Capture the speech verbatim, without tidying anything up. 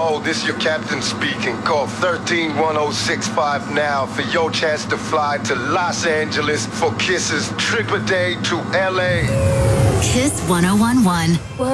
Hello, this your captain speaking. Call thirteen one oh six five now for your chance to fly to Los Angeles for Kiss's trip a day to L A. Kiss one oh one one.